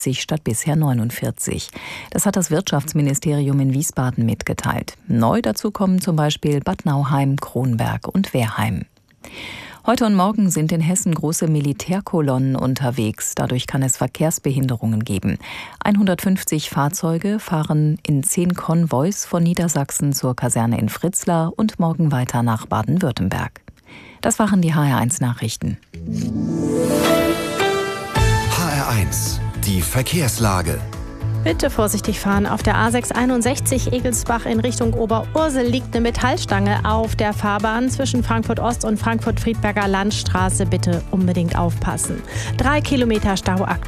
statt bisher 49. Das hat das Wirtschaftsministerium in Wiesbaden mitgeteilt. Neu dazu kommen zum Beispiel Bad Nauheim, Kronberg und Wehrheim. Heute und morgen sind in Hessen große Militärkolonnen unterwegs. Dadurch kann es Verkehrsbehinderungen geben. 150 Fahrzeuge fahren in 10 Konvois von Niedersachsen zur Kaserne in Fritzlar und morgen weiter nach Baden-Württemberg. Das waren die HR1-Nachrichten. HR1, die Verkehrslage. Bitte vorsichtig fahren. Auf der A661 Egelsbach in Richtung Oberursel liegt eine Metallstange auf der Fahrbahn zwischen Frankfurt Ost und Frankfurt-Friedberger Landstraße. Bitte unbedingt aufpassen. 3 Kilometer Stau aktuell.